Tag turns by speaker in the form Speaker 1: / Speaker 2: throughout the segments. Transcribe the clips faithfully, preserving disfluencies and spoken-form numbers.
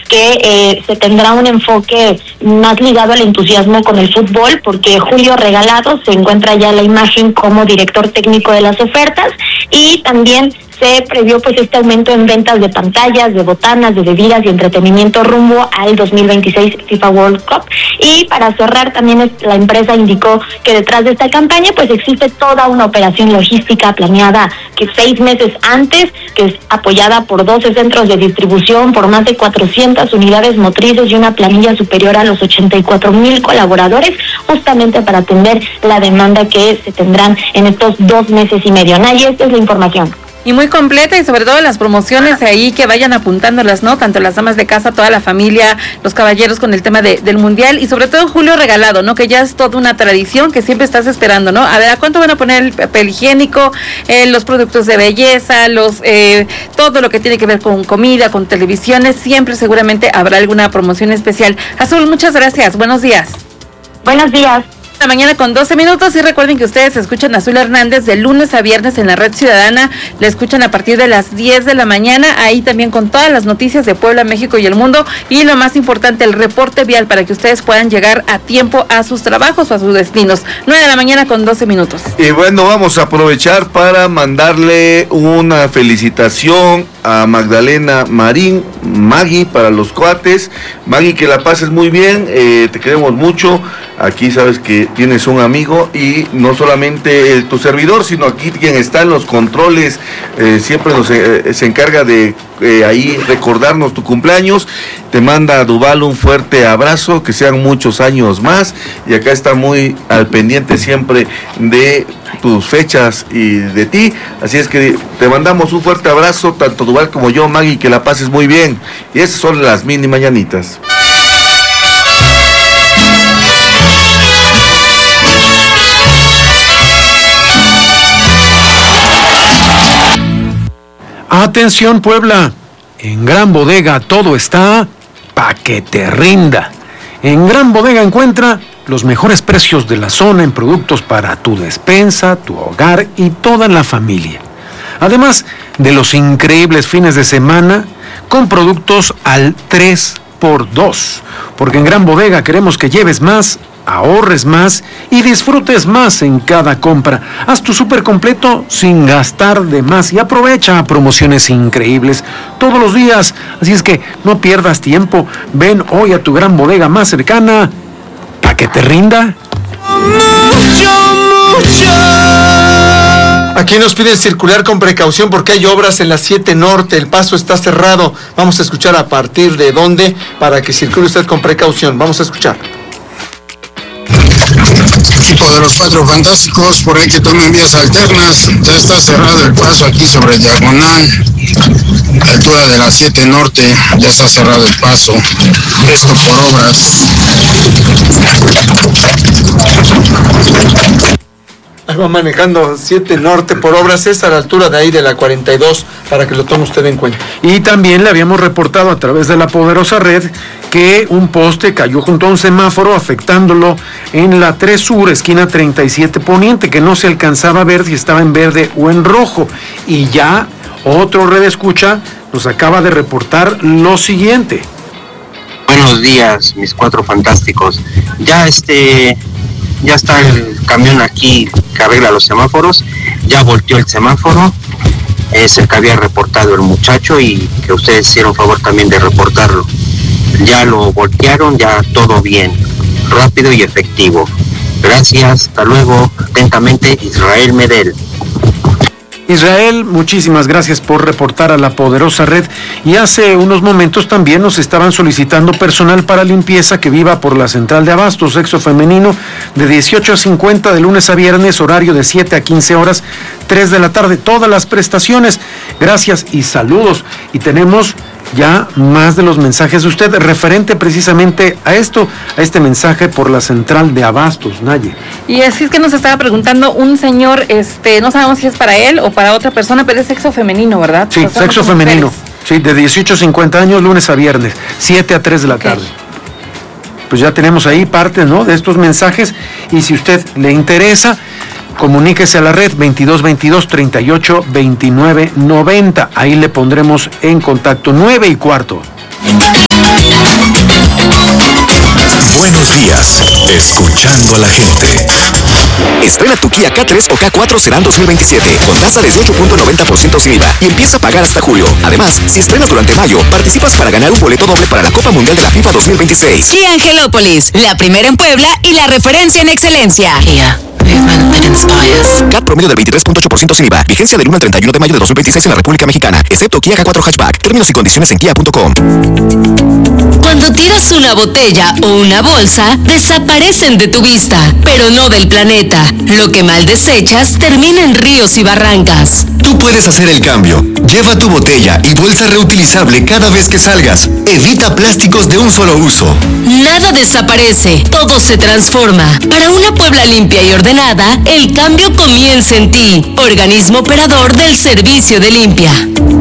Speaker 1: que eh, se tendrá un enfoque más ligado al entusiasmo con el fútbol, porque Julio Regalado se encuentra ya en la imagen como director técnico de las ofertas, y también se previó pues este aumento en ventas de pantallas, de botanas, de bebidas y entretenimiento rumbo al dos mil veintiséis FIFA World Cup. Y para cerrar, también la empresa indicó que detrás de esta campaña pues existe toda una operación logística planeada que seis meses antes, que es apoyada por doce centros de distribución, por más de cuatrocientas unidades motrices y una planilla superior a los ochenta y cuatro mil colaboradores, justamente para atender la demanda que se tendrán en estos dos meses y medio. Nay, esta es la información.
Speaker 2: Y muy completa, y sobre todo las promociones de ahí que vayan apuntándolas, ¿no? Tanto las damas de casa, toda la familia, los caballeros con el tema de, del mundial, y sobre todo Julio Regalado, ¿no? Que ya es toda una tradición que siempre estás esperando, ¿no? A ver, ¿a cuánto van a poner el papel higiénico, eh, los productos de belleza, los eh, todo lo que tiene que ver con comida, con televisiones? Siempre seguramente habrá alguna promoción especial. Azul, muchas gracias. Buenos días.
Speaker 1: Buenos días.
Speaker 2: La mañana con doce minutos, y recuerden que ustedes escuchan a Azul Hernández de lunes a viernes en la Red Ciudadana. La escuchan a partir de las diez de la mañana, ahí también con todas las noticias de Puebla, México y el mundo, y lo más importante, el reporte vial para que ustedes puedan llegar a tiempo a sus trabajos o a sus destinos. nueve de la mañana con doce minutos.
Speaker 3: Y bueno, vamos a aprovechar para mandarle una felicitación a Magdalena Marín, Maggie, para los cuates. Maggie, que la pases muy bien, eh, te queremos mucho. Aquí sabes que tienes un amigo, y no solamente el, tu servidor, sino aquí quien está en los controles, eh, siempre nos, eh, se encarga de eh, ahí recordarnos tu cumpleaños. Te manda a Duval un fuerte abrazo, que sean muchos años más, y acá está muy al pendiente siempre de tus fechas y de ti, así es que te mandamos un fuerte abrazo, tanto Duval como yo, Maggie, que la pases muy bien. Y esas son las mini mañanitas.
Speaker 4: Atención Puebla, en Gran Bodega todo está pa' que te rinda. En Gran Bodega encuentra los mejores precios de la zona en productos para tu despensa, tu hogar y toda la familia. Además de los increíbles fines de semana con productos al tres por dos, porque en Gran Bodega queremos que lleves más, ahorres más y disfrutes más en cada compra. Haz tu súper completo sin gastar de más y aprovecha promociones increíbles todos los días. Así es que no pierdas tiempo. Ven hoy a tu Gran Bodega más cercana para que te rinda.
Speaker 5: Mucho, mucho. Aquí nos piden circular con precaución porque hay obras en la siete Norte, el paso está cerrado. Vamos a escuchar a partir de dónde para que circule usted con precaución. Vamos a escuchar.
Speaker 6: Equipo de los Cuatro Fantásticos, por ahí que tomen vías alternas, ya está cerrado el paso aquí sobre Diagonal, a la altura de la siete Norte, ya está cerrado el paso, esto por obras.
Speaker 5: Ahí va manejando siete Norte por obras, es a la altura de ahí de la cuarenta y dos, para que lo tome usted en cuenta.
Speaker 4: Y también le habíamos reportado a través de la poderosa red que un poste cayó junto a un semáforo, afectándolo en la tres Sur, esquina treinta y siete Poniente, que no se alcanzaba a ver si estaba en verde o en rojo. Y ya otro red escucha nos acaba de reportar lo siguiente.
Speaker 7: Buenos días, mis Cuatro Fantásticos. Ya este... Ya está el camión aquí que arregla los semáforos, ya volteó el semáforo, es el que había reportado el muchacho y que ustedes hicieron favor también de reportarlo. Ya lo voltearon, ya todo bien, rápido y efectivo. Gracias, hasta luego, atentamente, Israel Medel.
Speaker 4: Israel, muchísimas gracias por reportar a la poderosa red. Y hace unos momentos también nos estaban solicitando personal para limpieza que viva por la central de abastos, sexo femenino, de dieciocho a cincuenta de lunes a viernes, horario de siete a quince horas, tres de la tarde, todas las prestaciones. Gracias y saludos. Y tenemos ya más de los mensajes de usted referente precisamente a esto, a este mensaje por la central de abastos, Naye.
Speaker 2: Y así es que nos estaba preguntando un señor, este, no sabemos si es para él o para otra persona, pero es sexo femenino, ¿verdad?
Speaker 4: Sí, sexo femenino, sí, de dieciocho a cincuenta años, lunes a viernes, siete a tres de la okay. tarde. Pues ya tenemos ahí parte, ¿no?, de estos mensajes, y si usted le interesa, comuníquese a la red veintidós veintidós treinta y ocho veintinueve noventa. Ahí le pondremos en contacto. Nueve y cuarto.
Speaker 8: los días, escuchando a la gente.
Speaker 9: Estrena tu Kia K tres o K cuatro Serán dos mil veintisiete con tasa desde ocho punto noventa por ciento sin I V A y empieza a pagar hasta julio. Además, si estrenas durante mayo, participas para ganar un boleto doble para la Copa Mundial de la FIFA dos mil veintiséis.
Speaker 10: Kia Angelópolis, la primera en Puebla y la referencia en excelencia. Kia.
Speaker 9: C A T promedio del veintitrés punto ocho por ciento sin I V A. Vigencia del uno al treinta y uno de mayo de dos mil veintiséis en la República Mexicana, excepto Kia K cuatro Hatchback. Términos y condiciones en kia punto com.
Speaker 10: Cuando tiras una botella o una bolsa, desaparecen de tu vista, pero no del planeta. Lo que mal desechas termina en ríos y barrancas.
Speaker 8: Tú puedes hacer el cambio. Lleva tu botella y bolsa reutilizable cada vez que salgas. Evita plásticos de un solo uso.
Speaker 10: Nada desaparece, todo se transforma. Para una Puebla limpia y ordenada, el cambio comienza en ti. Organismo operador del Servicio de Limpia.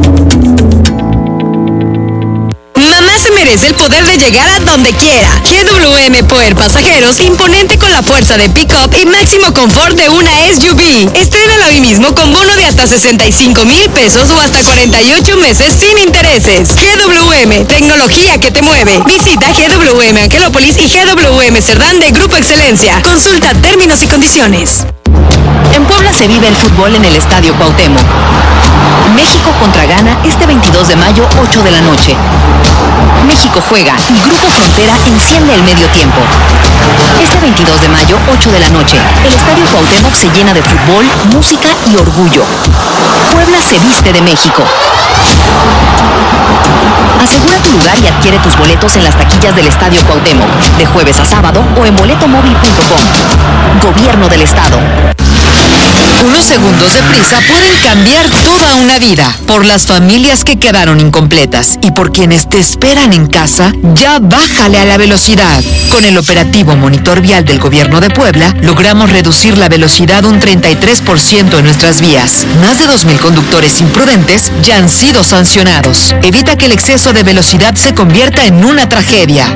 Speaker 10: Mamá se merece el poder de llegar a donde quiera. G W M Power Pasajeros, imponente con la fuerza de pick-up y máximo confort de una S U V. Estrénala hoy mismo con bono de hasta sesenta y cinco mil pesos o hasta cuarenta y ocho meses sin intereses. G W M, tecnología que te mueve. Visita G W M Angelópolis y G W M Cerdán de Grupo Excelencia. Consulta términos y condiciones. En Puebla se vive el fútbol en el Estadio Cuauhtémoc. México contra Ghana este veintidós de mayo, ocho de la noche. México juega y Grupo Frontera enciende el medio tiempo. Este veintidós de mayo, ocho de la noche, el Estadio Cuauhtémoc se llena de fútbol, música y orgullo. Puebla se viste de México. Asegura tu lugar y adquiere tus boletos en las taquillas del Estadio Cuauhtémoc, de jueves a sábado o en boletomóvil punto com. Gobierno del Estado. Unos segundos de prisa pueden cambiar toda una vida. Por las familias que quedaron incompletas y por quienes te esperan en casa, ya bájale a la velocidad. Con el operativo Monitor Vial del Gobierno de Puebla, logramos reducir la velocidad un treinta y tres por ciento en nuestras vías. Más de dos mil conductores imprudentes ya han sido sancionados. Evita que el exceso de velocidad se convierta en una tragedia.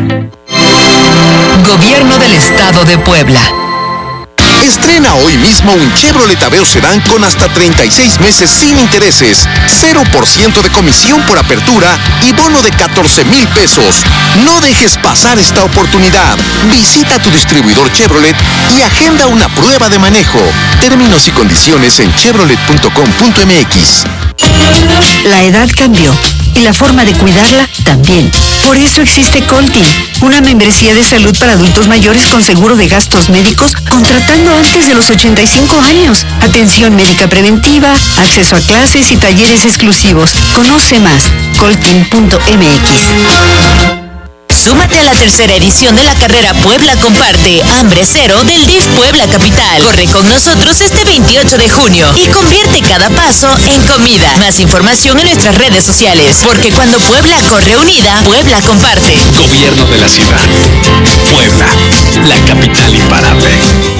Speaker 10: Gobierno del Estado de Puebla.
Speaker 8: Estrena hoy mismo un Chevrolet Aveo Sedán con hasta treinta y seis meses sin intereses, cero por ciento de comisión por apertura y bono de catorce mil pesos. No dejes pasar esta oportunidad. Visita tu distribuidor Chevrolet y agenda una prueba de manejo. Términos y condiciones en chevrolet punto com punto m x.
Speaker 10: La edad cambió y la forma de cuidarla también. Por eso existe Coltin, una membresía de salud para adultos mayores con seguro de gastos médicos contratando antes de los ochenta y cinco años. Atención médica preventiva, acceso a clases y talleres exclusivos. Conoce más, coltin punto m x. Súmate a la tercera edición de la carrera Puebla Comparte, Hambre Cero del D I F Puebla Capital. Corre con nosotros este veintiocho de junio y convierte cada paso en comida. Más información en nuestras redes sociales, porque cuando Puebla corre unida, Puebla comparte.
Speaker 8: Gobierno de la ciudad. Puebla, la capital imparable.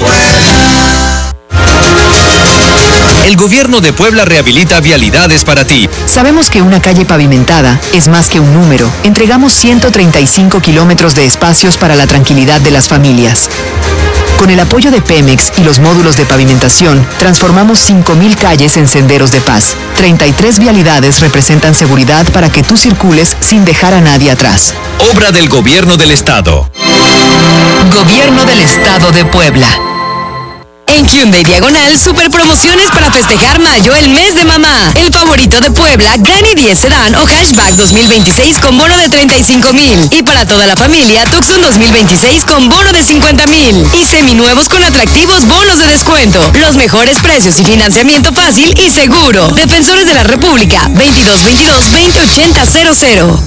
Speaker 8: El Gobierno de Puebla rehabilita vialidades para ti.
Speaker 10: Sabemos que una calle pavimentada es más que un número. Entregamos ciento treinta y cinco kilómetros de espacios para la tranquilidad de las familias. Con el apoyo de Pemex y los módulos de pavimentación, transformamos cinco mil calles en senderos de paz. treinta y tres vialidades representan seguridad para que tú circules sin dejar a nadie atrás.
Speaker 8: Obra del Gobierno del Estado.
Speaker 10: Gobierno del Estado de Puebla. En Hyundai Diagonal, super promociones para festejar mayo, el mes de mamá. El favorito de Puebla, Granny diez Sedán o Hatchback dos mil veintiséis con bono de treinta y cinco mil. Y para toda la familia, Tucson dos mil veintiséis con bono de cincuenta mil. Y seminuevos con atractivos bonos de descuento. Los mejores precios y financiamiento fácil y seguro. Defensores de la República, veintidós veintidós veinte ochenta cero cero.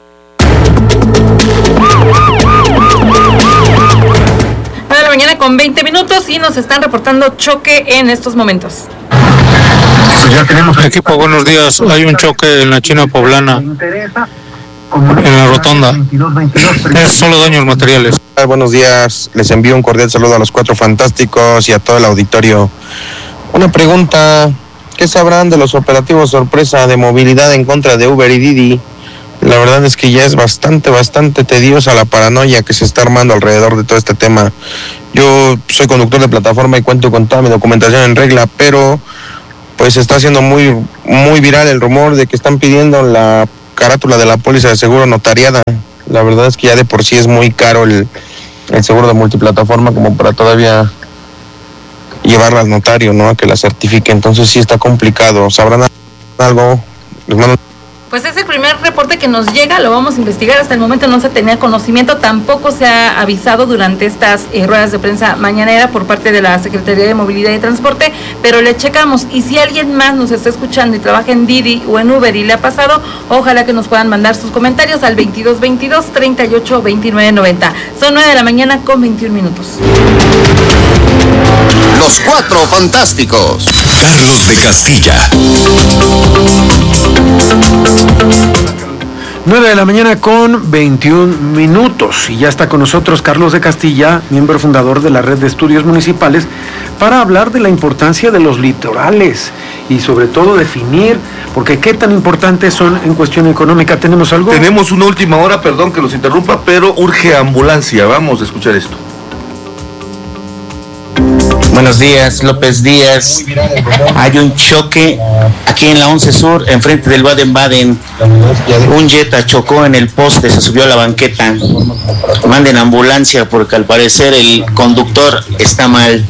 Speaker 2: Mañana con veinte minutos y nos están reportando choque en estos momentos.
Speaker 11: Ya tenemos equipo, buenos días. Hay un choque en la China Poblana, en la rotonda. Es solo daños materiales.
Speaker 12: Buenos días, les envío un cordial saludo a los Cuatro Fantásticos y a todo el auditorio. Una pregunta, ¿qué sabrán de los operativos sorpresa de movilidad en contra de Uber y Didi? La verdad es que ya es bastante, bastante tediosa la paranoia que se está armando alrededor de todo este tema. Yo soy conductor de plataforma y cuento con toda mi documentación en regla, pero pues está siendo muy, muy viral el rumor de que están pidiendo la carátula de la póliza de seguro notariada. La verdad es que ya de por sí es muy caro el, el seguro de multiplataforma como para todavía llevarla al notario, ¿no? A que la certifique. Entonces sí está complicado. ¿Sabrán algo? Les mando...
Speaker 2: Pues es el primer reporte que nos llega, lo vamos a investigar. Hasta el momento no se tenía conocimiento, tampoco se ha avisado durante estas eh, ruedas de prensa mañanera por parte de la Secretaría de Movilidad y Transporte, pero le checamos. Y si alguien más nos está escuchando y trabaja en Didi o en Uber y le ha pasado, ojalá que nos puedan mandar sus comentarios al veintidós veintidós, treinta y ocho, veintinueve noventa. Son nueve de la mañana con veintiún minutos.
Speaker 8: Los Cuatro Fantásticos. Carlos de Castilla.
Speaker 4: nueve de la mañana con veintiún minutos y ya está con nosotros Carlos de Castilla, miembro fundador de la Red de Estudios Municipales, para hablar de la importancia de los litorales y sobre todo definir, porque qué tan importantes son en cuestión económica. ¿Tenemos algo?
Speaker 3: Tenemos una última hora, perdón que los interrumpa, pero urge ambulancia. Vamos a escuchar esto.
Speaker 13: Buenos días, López Díaz. Hay un choque aquí en la once Sur, enfrente del Baden-Baden. Un Jetta chocó en el poste, se subió a la banqueta. Manden ambulancia porque al parecer el conductor está mal.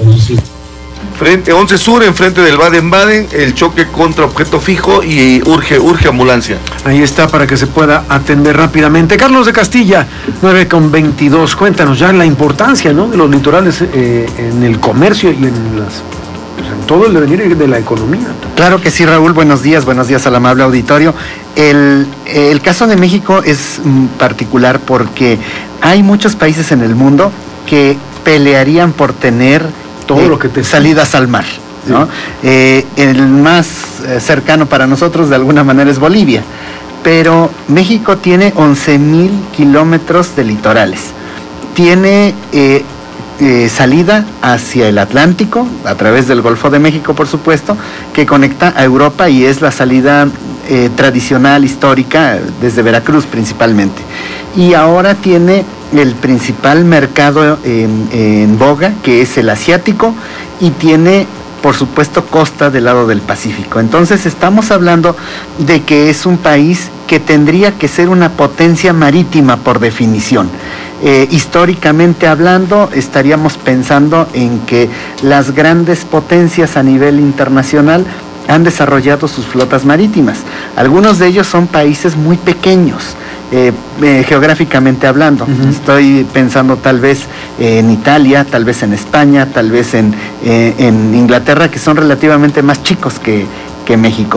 Speaker 3: Frente once Sur, enfrente del Baden-Baden, el choque contra objeto fijo y urge, urge ambulancia.
Speaker 4: Ahí está para que se pueda atender rápidamente. Carlos de Castilla, nueve con veintidós. Cuéntanos ya la importancia, ¿no?, de los litorales eh, en el comercio y en las pues en todo el devenir de la economía.
Speaker 14: Claro que sí, Raúl, buenos días, buenos días al amable auditorio. El, el caso de México es particular porque hay muchos países en el mundo que pelearían por tener todo eh, lo que te salidas al mar, ¿no? Sí. Eh, el más eh, cercano para nosotros de alguna manera es Bolivia, pero México tiene once mil kilómetros de litorales, tiene eh, eh, salida hacia el Atlántico a través del Golfo de México, por supuesto, que conecta a Europa y es la salida eh, tradicional, histórica, desde Veracruz principalmente, y ahora tiene el principal mercado en, en boga, que es el asiático, y tiene, por supuesto, costa del lado del Pacífico. Entonces estamos hablando de que es un país que tendría que ser una potencia marítima por definición. Eh, históricamente hablando, estaríamos pensando en que las grandes potencias a nivel internacional han desarrollado sus flotas marítimas. Algunos de ellos son países muy pequeños, Eh, eh, geográficamente hablando. Uh-huh. Estoy pensando tal vez eh, en Italia, tal vez en España, tal vez en, eh, en Inglaterra, que son relativamente más chicos que, que México.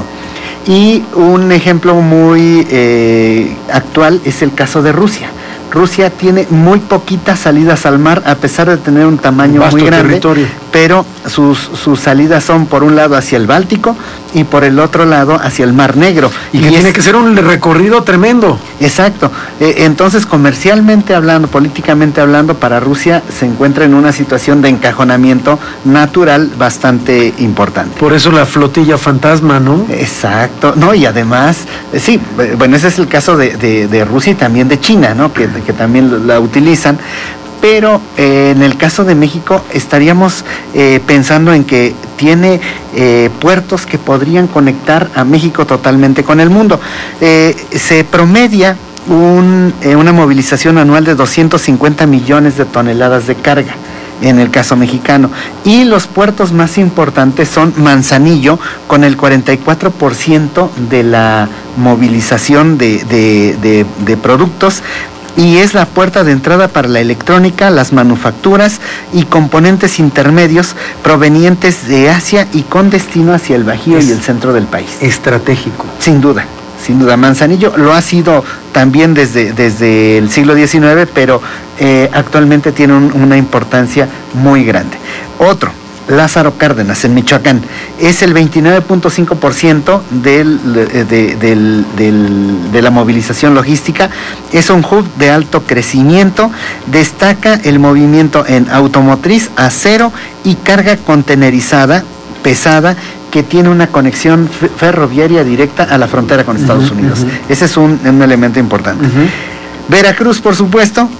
Speaker 14: Y un ejemplo muy eh, actual es el caso de Rusia. Rusia tiene muy poquitas salidas al mar, a pesar de tener un tamaño muy grande, territorio. Pero sus, sus salidas son por un lado hacia el Báltico y por el otro lado hacia el Mar Negro.
Speaker 4: Y, y que es, tiene que ser un recorrido tremendo.
Speaker 14: Exacto. Eh, entonces, comercialmente hablando, políticamente hablando, para Rusia se encuentra en una situación de encajonamiento natural bastante importante.
Speaker 4: Por eso la flotilla fantasma, ¿no?
Speaker 14: Exacto. No, y además, eh, sí, bueno, ese es el caso de, de, de Rusia y también de China, ¿no? Que, que también la utilizan. Pero eh, en el caso de México estaríamos eh, pensando en que tiene eh, puertos que podrían conectar a México totalmente con el mundo. Eh, se promedia un, eh, una movilización anual de doscientos cincuenta millones de toneladas de carga en el caso mexicano, y los puertos más importantes son Manzanillo, con el cuarenta y cuatro por ciento de la movilización de, de, de, de productos, y es la puerta de entrada para la electrónica, las manufacturas y componentes intermedios provenientes de Asia y con destino hacia el Bajío es y el centro del país.
Speaker 4: Estratégico.
Speaker 14: Sin duda, sin duda. Manzanillo lo ha sido también desde, desde el siglo diecinueve, pero eh, actualmente tiene un, una importancia muy grande. Otro, Lázaro Cárdenas, en Michoacán, es el veintinueve punto cinco por ciento del, de, del, del, de la movilización logística. Es un hub de alto crecimiento. Destaca el movimiento en automotriz, acero y carga contenerizada, pesada, que tiene una conexión ferroviaria directa a la frontera con Estados uh-huh, Unidos. Uh-huh. Ese es un, un elemento importante. Uh-huh. Veracruz, por supuesto,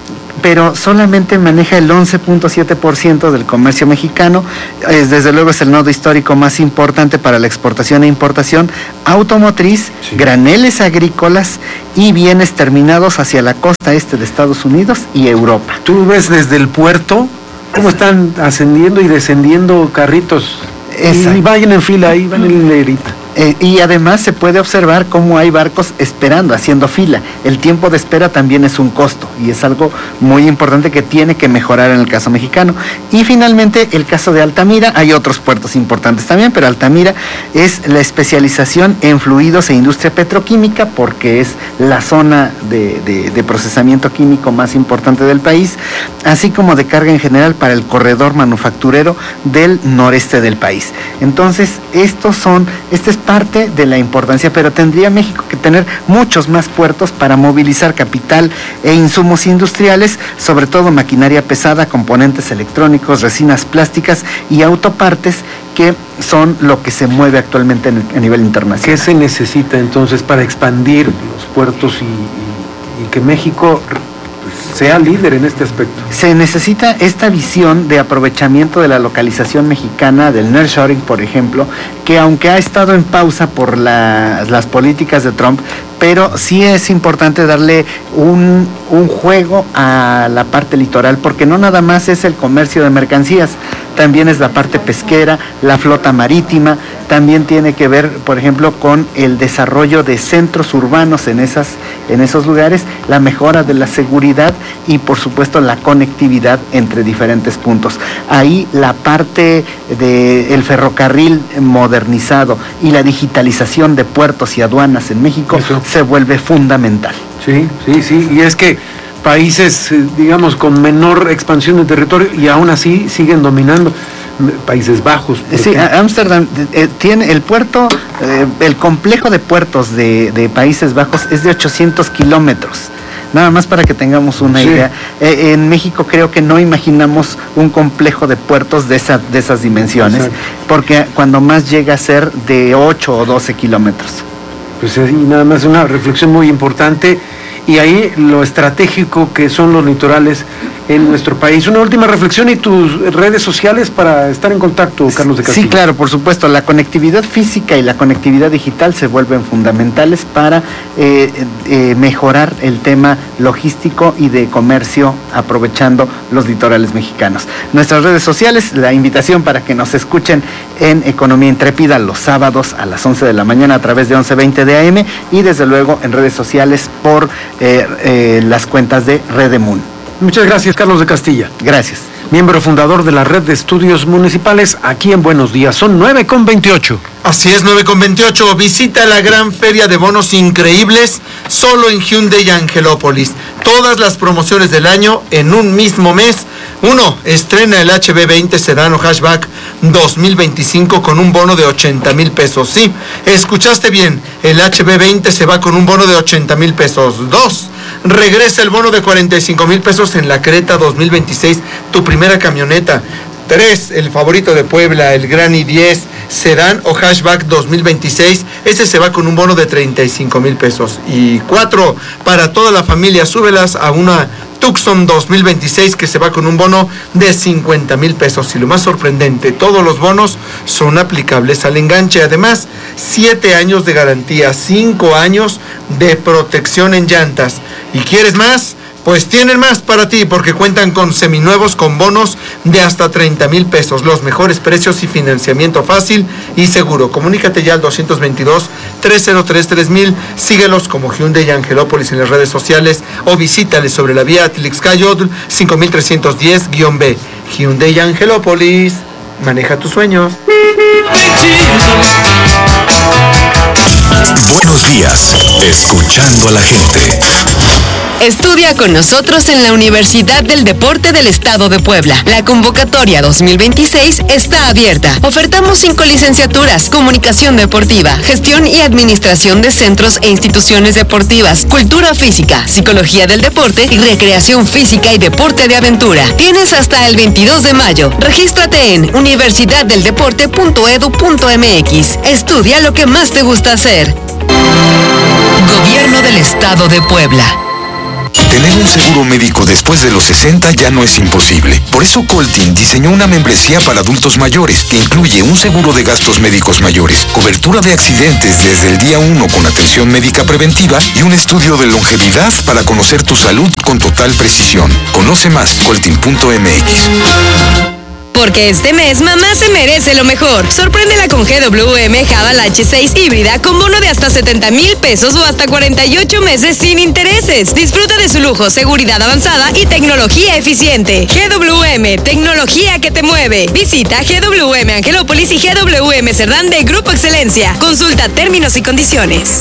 Speaker 14: pero solamente maneja el once punto siete por ciento del comercio mexicano. Es, desde luego es el nodo histórico más importante para la exportación e importación automotriz, sí. graneles agrícolas y bienes terminados hacia la costa este de Estados Unidos y Europa.
Speaker 4: Tú ves desde el puerto cómo están ascendiendo y descendiendo carritos. Exacto. Y vayan en fila ahí, van en hilerita.
Speaker 14: Eh, y además se puede observar cómo hay barcos esperando, haciendo fila. El tiempo de espera también es un costo y es algo muy importante que tiene que mejorar en el caso mexicano. Y finalmente el caso de Altamira, hay otros puertos importantes también, pero Altamira es la especialización en fluidos e industria petroquímica porque es la zona de, de, de procesamiento químico más importante del país, así como de carga en general para el corredor manufacturero del noreste del país. Entonces, estos son, este es parte de la importancia, pero tendría México que tener muchos más puertos para movilizar capital e insumos industriales, sobre todo maquinaria pesada, componentes electrónicos, resinas plásticas y autopartes, que son lo que se mueve actualmente en el, a nivel internacional.
Speaker 4: ¿Qué se necesita entonces para expandir los puertos y, y, y que México sea líder en este aspecto?
Speaker 14: Se necesita esta visión de aprovechamiento de la localización mexicana, del nearshoring, por ejemplo, que aunque ha estado en pausa por la, las políticas de Trump, pero sí es importante darle un, un juego a la parte litoral, porque no nada más es el comercio de mercancías, también es la parte pesquera, la flota marítima, también tiene que ver, por ejemplo, con el desarrollo de centros urbanos en, esas, en esos lugares, la mejora de la seguridad y, por supuesto, la conectividad entre diferentes puntos. Ahí la parte del ferrocarril modernizado y la digitalización de puertos y aduanas en México Eso. se vuelve fundamental.
Speaker 4: Sí, sí, sí, y es que países, digamos, con menor expansión de territorio y aún así siguen dominando. Países Bajos.
Speaker 14: Sí, Ámsterdam eh, tiene el puerto, eh, el complejo de puertos de, de Países Bajos es de ochocientos kilómetros. Nada más para que tengamos una sí. idea. Eh, en México creo que no imaginamos un complejo de puertos de, esa, de esas dimensiones, Exacto. porque cuando más llega a ser de ocho o doce kilómetros.
Speaker 4: Pues sí, nada más una reflexión muy importante. Y ahí lo estratégico que son los litorales en nuestro país. Una última reflexión y tus redes sociales para estar en contacto, Carlos de Castillo.
Speaker 14: Sí, claro, por supuesto. La conectividad física y la conectividad digital se vuelven fundamentales para eh, eh, mejorar el tema logístico y de comercio aprovechando los litorales mexicanos. Nuestras redes sociales, la invitación para que nos escuchen en Economía Intrépida los sábados a las once de la mañana a través de once veinte de A M y desde luego en redes sociales por eh, eh, las cuentas de Redemun.
Speaker 4: Muchas gracias, Carlos de Castilla.
Speaker 14: Gracias.
Speaker 4: Miembro fundador de la Red de Estudios Municipales aquí en Buenos Días. Son nueve con veintiocho.
Speaker 5: Así es, nueve con veintiocho. Visita la gran feria de bonos increíbles solo en Hyundai Angelópolis. Todas las promociones del año en un mismo mes. Uno, estrena el H B veinte Sedán o Hatchback dos mil veinticinco con un bono de ochenta mil pesos. Sí, escuchaste bien, el H B veinte se va con un bono de ochenta mil pesos. Dos, regresa el bono de cuarenta y cinco mil pesos en la Creta dos mil veintiséis, tu primera camioneta. Tres, el favorito de Puebla, el Gran i diez Sedán o Hatchback dos mil veintiséis, ese se va con un bono de treinta y cinco mil pesos. Y cuatro, para toda la familia, súbelas a una Tucson dos mil veintiséis que se va con un bono de cincuenta mil pesos. Y lo más sorprendente, todos los bonos son aplicables al enganche. Además, siete años de garantía, cinco años de protección en llantas. ¿Y quieres más? Pues tienen más para ti porque cuentan con seminuevos con bonos de hasta treinta mil pesos, los mejores precios y financiamiento fácil y seguro. Comunícate ya al doscientos veintidós, trescientos tres, tres mil, síguelos como Hyundai Angelópolis en las redes sociales o visítales sobre la vía Atlixcayotl cinco mil trescientos diez guión B. Hyundai Angelópolis, maneja tus sueños.
Speaker 8: Buenos días, escuchando a la gente.
Speaker 10: Estudia con nosotros en la Universidad del Deporte del Estado de Puebla. La convocatoria dos mil veintiséis está abierta. Ofertamos cinco licenciaturas: Comunicación Deportiva, Gestión y Administración de Centros e Instituciones Deportivas, Cultura Física, Psicología del Deporte y Recreación Física y Deporte de Aventura. Tienes hasta el veintidós de mayo. Regístrate en universidad del deporte punto edu punto m x. Estudia lo que más te gusta hacer. Gobierno del Estado de Puebla.
Speaker 8: Tener un seguro médico después de los sesenta ya no es imposible. Por eso Coltin diseñó una membresía para adultos mayores que incluye un seguro de gastos médicos mayores, cobertura de accidentes desde el día uno con atención médica preventiva y un estudio de longevidad para conocer tu salud con total precisión. Conoce más, coltin punto m x.
Speaker 10: Porque este mes mamá se merece lo mejor. Sorpréndela con G W M Haval H seis híbrida con bono de hasta setenta mil pesos o hasta cuarenta y ocho meses sin intereses. Disfruta de su lujo, seguridad avanzada y tecnología eficiente. G W M, tecnología que te mueve. Visita G W M Angelópolis y G W M Cerdán de Grupo Excelencia. Consulta términos y condiciones.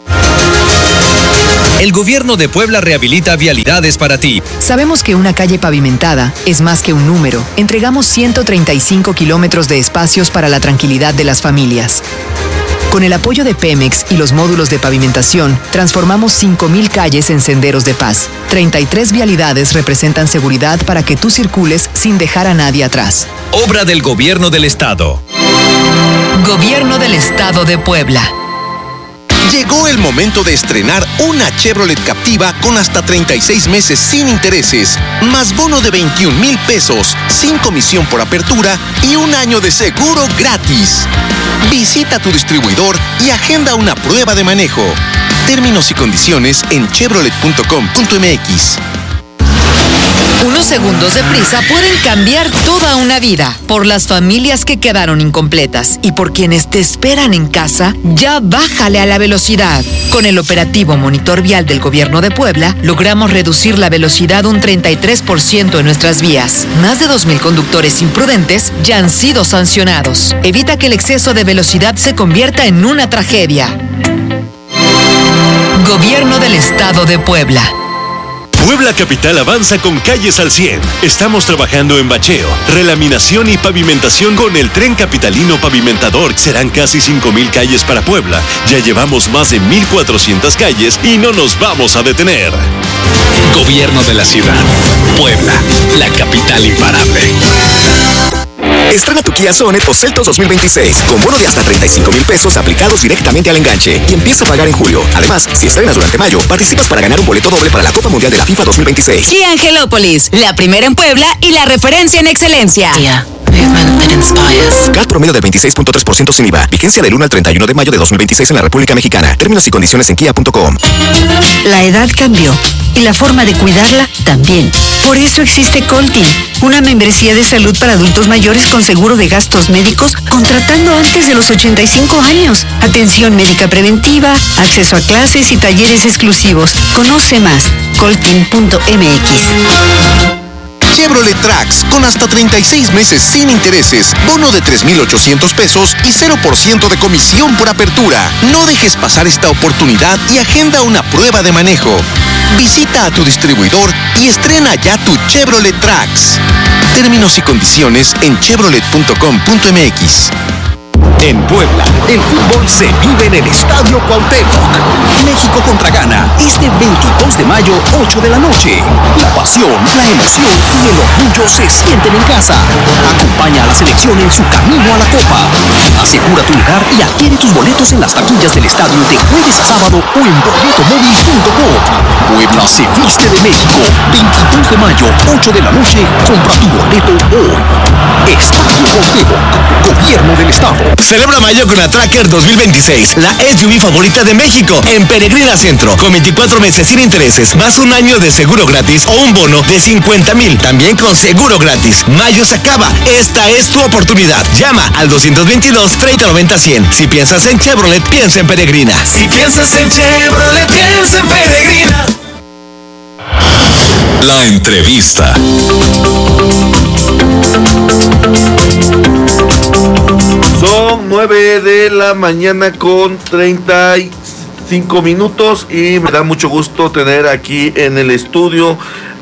Speaker 15: El gobierno de Puebla rehabilita vialidades para ti.
Speaker 16: Sabemos que una calle pavimentada es más que un número. Entregamos ciento treinta y cinco kilómetros de espacios para la tranquilidad de las familias. Con el apoyo de Pemex y los módulos de pavimentación, transformamos cinco mil calles en senderos de paz. treinta y tres vialidades representan seguridad para que tú circules sin dejar a nadie atrás.
Speaker 15: Obra del Gobierno del Estado.
Speaker 16: Gobierno del Estado de Puebla.
Speaker 8: Llegó el momento de estrenar una Chevrolet Captiva con hasta treinta y seis meses sin intereses, más bono de veintiún mil pesos, sin comisión por apertura y un año de seguro gratis. Visita tu distribuidor y agenda una prueba de manejo. Términos y condiciones en chevrolet punto com punto m x.
Speaker 16: Unos segundos de prisa pueden cambiar toda una vida. Por las familias que quedaron incompletas y por quienes te esperan en casa, ya bájale a la velocidad. Con el operativo Monitor Vial del Gobierno de Puebla, logramos reducir la velocidad un treinta y tres por ciento en nuestras vías. Más de dos mil conductores imprudentes ya han sido sancionados. Evita que el exceso de velocidad se convierta en una tragedia. Gobierno del Estado de Puebla.
Speaker 17: Puebla Capital avanza con calles al cien. Estamos trabajando en bacheo, relaminación y pavimentación con el Tren Capitalino Pavimentador. Serán casi cinco mil calles para Puebla. Ya llevamos más de mil cuatrocientas calles y no nos vamos a detener.
Speaker 15: Gobierno de la ciudad. Puebla, la capital imparable.
Speaker 9: Estrena tu Kia Sonet o Seltos dos mil veintiséis con bono de hasta treinta y cinco mil pesos aplicados directamente al enganche y empieza a pagar en julio. Además, si estrenas durante mayo, participas para ganar un boleto doble para la Copa Mundial de la FIFA dos mil veintiséis.
Speaker 10: Kia Angelópolis, la primera en Puebla y la referencia en excelencia. Kia. Movement that inspires.
Speaker 9: C A T promedio del veintiséis punto tres por ciento sin I V A. Vigencia del uno al treinta y uno de mayo de dos mil veintiséis en la República Mexicana. Términos y condiciones en kia punto com.
Speaker 18: La edad cambió y la forma de cuidarla también. Por eso existe Coltin, una membresía de salud para adultos mayores con seguro de gastos médicos contratando antes de los ochenta y cinco años. Atención médica preventiva, acceso a clases y talleres exclusivos. Conoce más, coltin punto m x.
Speaker 8: Chevrolet Trax con hasta treinta y seis meses sin intereses, bono de tres mil ochocientos pesos y cero por ciento de comisión por apertura. No dejes pasar esta oportunidad y agenda una prueba de manejo. Visita a tu distribuidor y estrena ya tu Chevrolet Trax. Términos y condiciones en chevrolet punto com punto m x.
Speaker 15: En Puebla, el fútbol se vive en el Estadio Cuauhtémoc. México contra Ghana, este veintidós de mayo, ocho de la noche. La pasión, la emoción y el orgullo se sienten en casa. Acompaña a la selección en su camino a la Copa. Asegura tu lugar y adquiere tus boletos en las taquillas del estadio de jueves a sábado o en boleto móvil punto com. Puebla se viste de México. veintidós de mayo, ocho de la noche. Compra tu boleto hoy. Estadio Cuauhtémoc, Gobierno del Estado.
Speaker 19: Celebra mayo con la Tracker dos mil veintiséis, la S U V favorita de México, en Peregrina Centro, con veinticuatro meses sin intereses, más un año de seguro gratis o un bono de cincuenta mil, también con seguro gratis. Mayo se acaba, esta es tu oportunidad. Llama al doscientos veintidós, treinta noventa, cien. Si piensas en Chevrolet, piensa en Peregrina.
Speaker 20: Si piensas en Chevrolet, piensa en Peregrina.
Speaker 21: La entrevista.
Speaker 3: Son nueve de la mañana con treinta y cinco minutos y me da mucho gusto tener aquí en el estudio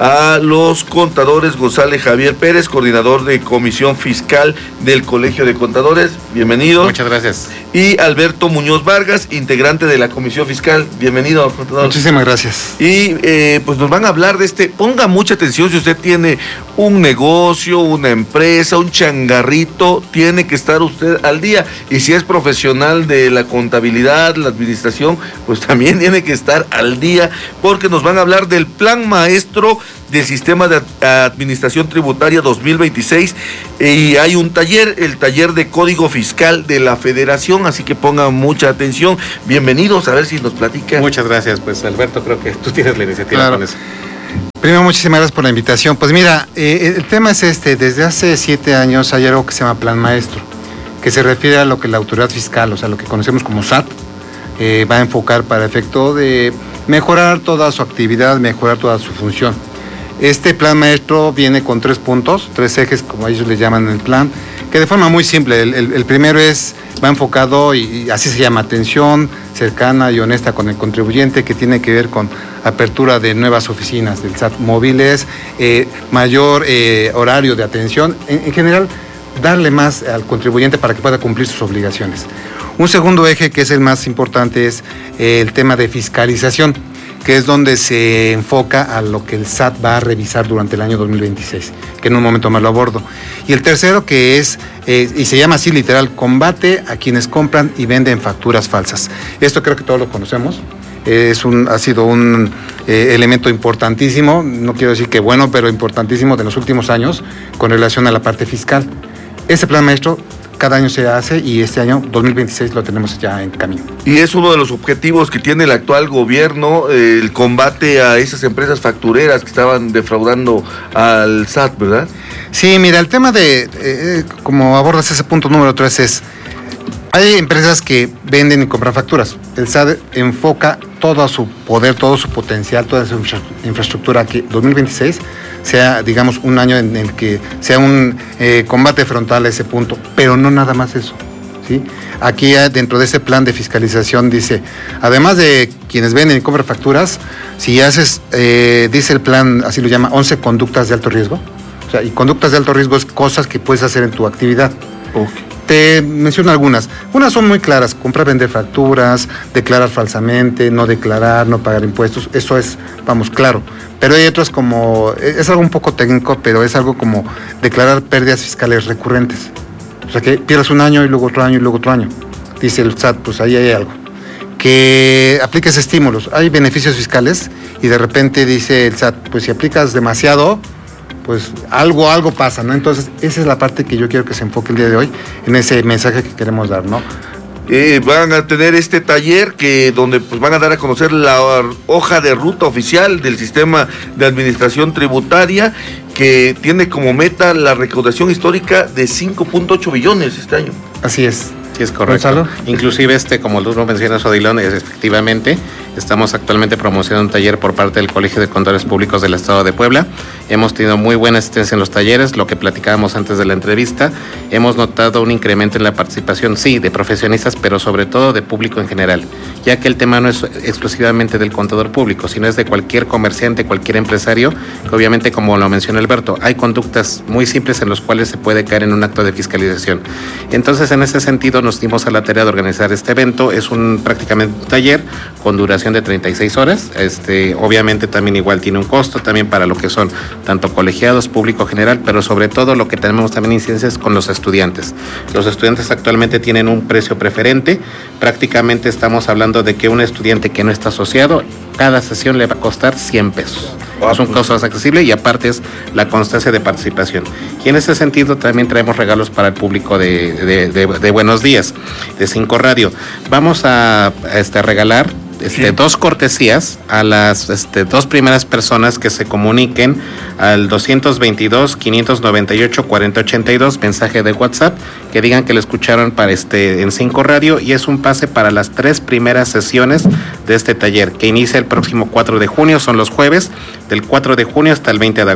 Speaker 3: a los contadores González Javier Pérez, coordinador de Comisión Fiscal del Colegio de Contadores. Bienvenido.
Speaker 21: Muchas gracias.
Speaker 3: Y Alberto Muñoz Vargas, integrante de la Comisión Fiscal. Bienvenido, contador.
Speaker 5: Muchísimas gracias.
Speaker 3: Y eh, pues nos van a hablar de este, ponga mucha atención si usted tiene un negocio, una empresa, un changarrito, tiene que estar usted al día. Y si es profesional de la contabilidad, la administración, pues también tiene que estar al día, porque nos van a hablar del Plan Maestro del Sistema de Administración Tributaria dos mil veintiséis, y hay un taller, el taller de Código Fiscal de la Federación, así que pongan mucha atención. Bienvenidos, a ver si nos platica.
Speaker 21: Muchas gracias, pues Alberto, creo que tú tienes la iniciativa
Speaker 5: claro.
Speaker 21: con eso.
Speaker 5: Primero, muchísimas gracias por la invitación. Pues mira, eh, el tema es este, desde hace siete años hay algo que se llama Plan Maestro, que se refiere a lo que la autoridad fiscal, o sea, lo que conocemos como S A T, eh, va a enfocar para efecto de mejorar toda su actividad, mejorar toda su función. Este plan maestro viene con tres puntos, tres ejes, como ellos le llaman en el plan, que de forma muy simple, el, el, el primero es, va enfocado, y, y así se llama, atención cercana y honesta con el contribuyente, que tiene que ver con apertura de nuevas oficinas del S A T móviles, eh, mayor eh, horario de atención, en, en general, darle más al contribuyente para que pueda cumplir sus obligaciones. Un segundo eje, que es el más importante, es eh, el tema de fiscalización, que es donde se enfoca a lo que el S A T va a revisar durante el año dos mil veintiséis, que en un momento más lo abordo. Y el tercero, que es, eh, y se llama así literal, combate a quienes compran y venden facturas falsas. Esto creo que todos lo conocemos, eh, es un, ha sido un eh, elemento importantísimo, no quiero decir que bueno, pero importantísimo de los últimos años con relación a la parte fiscal. Ese plan maestro cada año se hace, y este año dos mil veintiséis lo tenemos ya en camino.
Speaker 3: Y es uno de los objetivos que tiene el actual gobierno, eh, el combate a esas empresas factureras que estaban defraudando al S A T, ¿verdad?
Speaker 5: Sí, mira, el tema de, eh, como abordas ese punto número tres, es, hay empresas que venden y compran facturas. El S A T enfoca todo su poder, todo su potencial, toda su infra infraestructura, que dos mil veintiséis sea, digamos, un año en el que sea un eh, combate frontal a ese punto, pero no nada más eso, ¿sí? Aquí dentro de ese plan de fiscalización dice, además de quienes venden y compran facturas, si haces, eh, dice el plan, así lo llama, once conductas de alto riesgo, o sea, y conductas de alto riesgo es cosas que puedes hacer en tu actividad. Okay. Te menciono algunas. Unas son muy claras: comprar, vender facturas, declarar falsamente, no declarar, no pagar impuestos. Eso es, vamos, claro. Pero hay otras como, es algo un poco técnico, pero es algo como declarar pérdidas fiscales recurrentes. O sea, que pierdas un año y luego otro año y luego otro año. Dice el S A T, pues ahí hay algo. Que apliques estímulos. Hay beneficios fiscales y de repente dice el S A T, pues si aplicas demasiado, pues algo, algo pasa, ¿no? Entonces, esa es la parte que yo quiero que se enfoque el día de hoy, en ese mensaje que queremos dar, ¿no?
Speaker 3: Eh, van a tener este taller que donde pues van a dar a conocer la hoja de ruta oficial del sistema de administración tributaria, que tiene como meta la recaudación histórica de cinco punto ocho billones este año.
Speaker 5: Así es.
Speaker 21: Sí, es correcto. ¿Gonzalo? Inclusive, este, como tú lo mencionas, Odilon, es efectivamente, estamos actualmente promocionando un taller por parte del Colegio de Contadores Públicos del Estado de Puebla. Hemos tenido muy buena asistencia en los talleres, lo que platicábamos antes de la entrevista. Hemos notado un incremento en la participación, sí, de profesionistas, pero sobre todo de público en general, ya que el tema no es exclusivamente del contador público, sino es de cualquier comerciante, cualquier empresario, que obviamente, como lo mencionó Alberto, hay conductas muy simples en los cuales se puede caer en un acto de fiscalización. Entonces, en ese sentido, nos dimos a la tarea de organizar este evento. Es un prácticamente un taller con duración de treinta y seis horas. Este, obviamente también igual tiene un costo también para lo que son tanto colegiados, público general, pero sobre todo lo que tenemos también incidencias con los estudiantes. Los estudiantes actualmente tienen un precio preferente. Prácticamente estamos hablando de que un estudiante que no está asociado, cada sesión le va a costar cien pesos. Es un costo accesible y aparte es la constancia de participación. Y en ese sentido también traemos regalos para el público de, de, de, de Buenos Días, de Cinco Radio. Vamos a, a este, regalar Este, sí. dos cortesías a las este, dos primeras personas que se comuniquen al doscientos veintidós, quinientos noventa y ocho, cuarenta ochenta y dos, mensaje de WhatsApp, que digan que lo escucharon para este, en Cinco Radio, y es un pase para las tres primeras sesiones de este taller, que inicia el próximo cuatro de junio, son los jueves, del cuatro de junio hasta el veinte de agosto.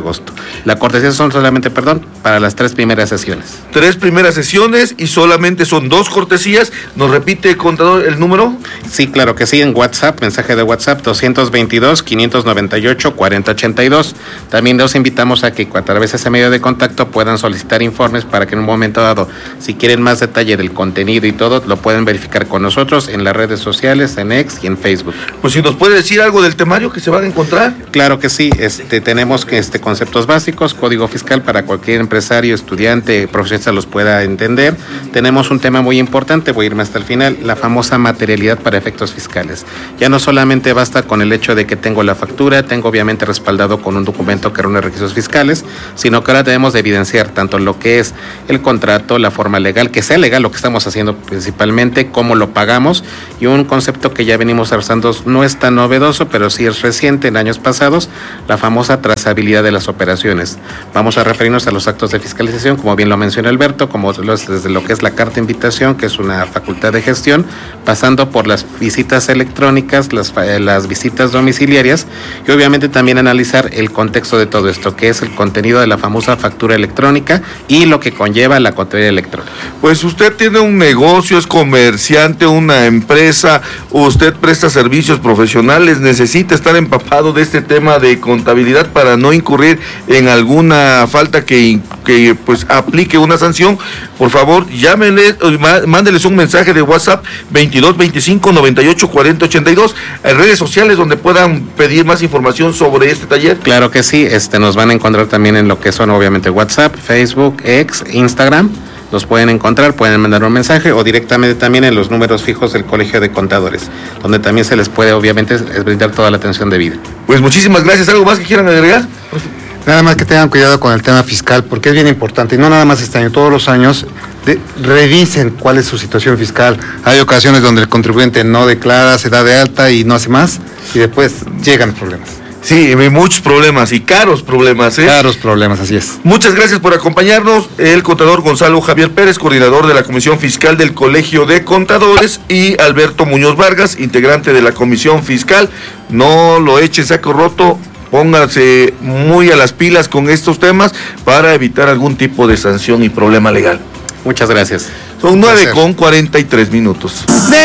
Speaker 21: La cortesía son solamente, perdón, para las tres primeras sesiones.
Speaker 3: Tres primeras sesiones y solamente son dos cortesías. ¿Nos repite, contador, el número?
Speaker 21: Sí, claro que sí, en WhatsApp, mensaje de WhatsApp doscientos veintidós, quinientos noventa y ocho, cuarenta ochenta y dos. También los invitamos a que a través de ese medio de contacto puedan solicitar informes para que en un momento dado, si quieren más detalle del contenido y todo, lo pueden verificar con nosotros en las redes sociales, en X y en Facebook.
Speaker 3: Pues si nos puede decir algo del temario que se van a encontrar.
Speaker 21: Claro que sí, este, tenemos este, conceptos básicos, código fiscal para cualquier empresario, estudiante, profesionista los pueda entender. Tenemos un tema muy importante, voy a irme hasta el final, la famosa materialidad para efectos fiscales. Ya no solamente basta con el hecho de que tengo la factura, tengo obviamente respaldado con un documento que reúne requisitos fiscales, sino que ahora debemos de evidenciar tanto lo que es el contrato, la forma legal, que sea legal lo que estamos haciendo principalmente, cómo lo pagamos, y un concepto que ya venimos trazando no es tan novedoso, pero sí es reciente en años pasados, la famosa trazabilidad de las operaciones. Vamos a referirnos a los actos de fiscalización, como bien lo mencionó Alberto, como los, desde lo que es la carta de invitación, que es una facultad de gestión, pasando por las visitas electrónicas, las, las visitas domiciliarias, y obviamente también analizar el contexto de todo esto, que es el contenido de la famosa factura electrónica y lo que conlleva la contabilidad electrónica.
Speaker 3: Pues usted tiene un negocio, es comerciante, una empresa, usted presta servicios profesionales, necesita estar empapado de este tema de contabilidad para no incurrir en alguna falta que, que pues aplique una sanción. Por favor, llámenles, mándeles un mensaje de WhatsApp veintidós veinticinco noventa y ocho cuarenta ochenta y dos, en redes sociales donde puedan pedir más información sobre este taller.
Speaker 21: Claro que sí, este nos van a encontrar también en lo que son obviamente WhatsApp, Facebook, X, Instagram. Los pueden encontrar, pueden mandar un mensaje o directamente también en los números fijos del Colegio de Contadores, donde también se les puede obviamente brindar toda la atención debida.
Speaker 3: Pues muchísimas gracias. ¿Algo más que quieran agregar?
Speaker 14: Nada más que tengan cuidado con el tema fiscal, porque es bien importante, y no nada más este año, todos los años, de, revisen cuál es su situación fiscal. Hay ocasiones donde el contribuyente no declara, se da de alta y no hace más, y después llegan problemas.
Speaker 3: Sí, muchos problemas y caros problemas, ¿eh?
Speaker 14: Caros problemas, así es.
Speaker 3: Muchas gracias por acompañarnos. El contador Gonzalo Javier Pérez, coordinador de la Comisión Fiscal del Colegio de Contadores, y Alberto Muñoz Vargas, integrante de la Comisión Fiscal. No lo eche saco roto, pónganse muy a las pilas con estos temas para evitar algún tipo de sanción y problema legal.
Speaker 21: Muchas gracias.
Speaker 3: Son nueve con cuarenta y tres minutos.